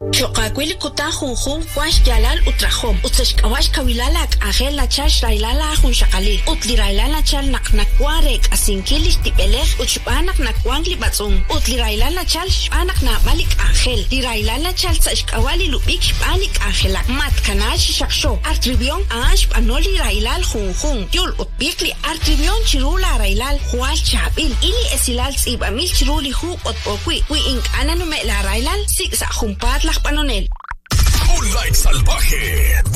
Choqakwili kuta junjun kwash yalal utrajom. Utsashkawash kawilalak agel la chash railala jun shakalil. Utli railala chal nakwarek asinkilish tipelej uchpanak nakwangli batzun. Utli railala chal shpanak na malik angel. Li railala chal tsashkawali lupik shpanik angelak. Mat kanash shaksho. Artribion ash panoli railal junjun. Yul utbikli artribion chirula railal hual chabil. Ili esilal tsibamil chiruli hu otpokwi. Wi ink ananume la railal siksa jumpad la panonel. Un like salvaje.